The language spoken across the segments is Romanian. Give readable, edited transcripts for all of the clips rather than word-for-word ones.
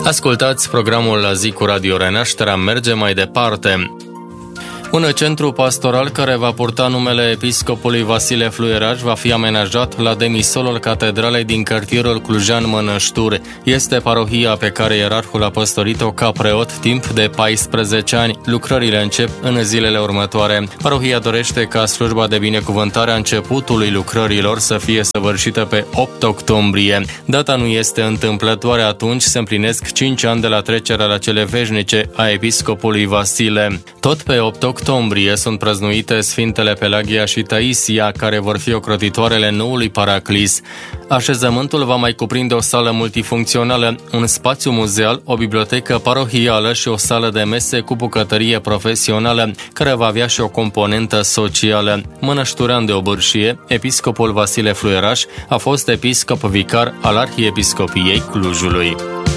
Ascultați programul La zi cu Radio Renașterea, merge mai departe. Un centru pastoral care va purta numele episcopului Vasile Fluieraș va fi amenajat la demisolul catedralei din cartierul clujan Mănășturi. Este parohia pe care ierarhul a păstorit-o ca preot timp de 14 ani. Lucrările încep în zilele următoare. Parohia dorește ca slujba de binecuvântare a începutului lucrărilor să fie săvârșită pe 8 octombrie. Data nu este întâmplătoare, atunci se împlinesc 5 ani de la trecerea la cele veșnice a episcopului Vasile. Tot pe 8 octombrie sunt prăznuite Sfintele Pelagia și Taisia, care vor fi ocrotitoarele noului paraclis. Așezământul va mai cuprinde o sală multifuncțională, un spațiu muzeal, o bibliotecă parohială și o sală de mese cu bucătărie profesională, care va avea și o componentă socială. Mănășturean de obârșie, episcopul Vasile Fluieraș a fost episcop vicar al Arhiepiscopiei Clujului.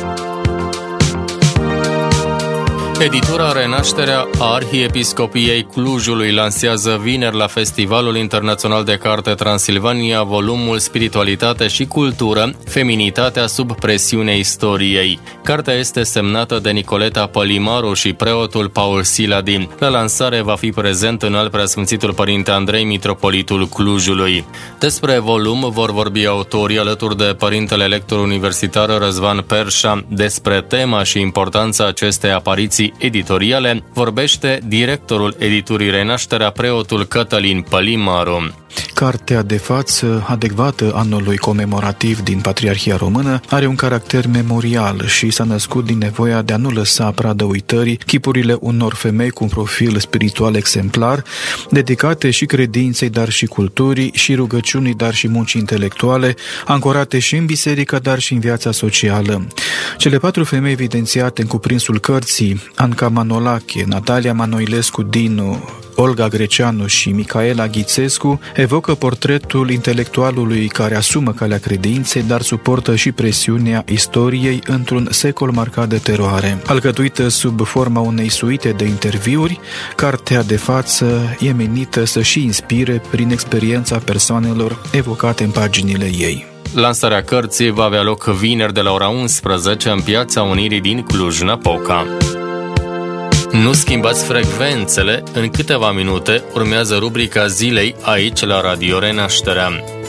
Editura Renașterea a Arhiepiscopiei Clujului lansează vineri la Festivalul Internațional de Carte Transilvania volumul Spiritualitate și Cultură, Feminitatea sub presiunea istoriei. Cartea este semnată de Nicoleta Pălimaru și preotul Paul Siladi. La lansare va fi prezent înalt preasfințitul Părinte Andrei, mitropolitul Clujului. Despre volum vor vorbi autorii alături de părintele lector universitar Răzvan Perșa. Despre tema și importanța acestei apariții editoriale vorbește directorul editurii Renașterea, preotul Cătălin Pălimaru. Cartea de față, adecvată anului comemorativ din Patriarhia Română, are un caracter memorial și s-a născut din nevoia de a nu lăsa pradă uitării chipurile unor femei cu un profil spiritual exemplar, dedicate și credinței, dar și culturii, și rugăciunii, dar și muncii intelectuale, ancorate și în biserică, dar și în viața socială. Cele 4 femei evidențiate în cuprinsul cărții, Anca Manolache, Natalia Manoilescu Dinu, Olga Greceanu și Micaela Ghițescu, evocă portretul intelectualului care asumă calea credinței, dar suportă și presiunea istoriei într-un secol marcat de teroare. Alcătuită sub forma unei suite de interviuri, cartea de față e menită să și inspire prin experiența persoanelor evocate în paginile ei. Lansarea cărții va avea loc vineri de la ora 11 în Piața Unirii din Cluj-Napoca. Nu schimbați frecvențele, în câteva minute urmează rubrica zilei aici la Radio Renașterea.